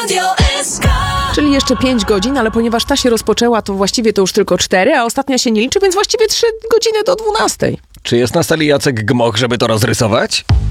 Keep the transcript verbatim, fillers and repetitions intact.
Radio S K. Czyli jeszcze pięć godzin, ale ponieważ ta się rozpoczęła, to właściwie to już tylko cztery, a ostatnia się nie liczy, więc właściwie trzy godziny do dwunastej. Czy jest na sali Jacek Gmoch, żeby to rozrysować?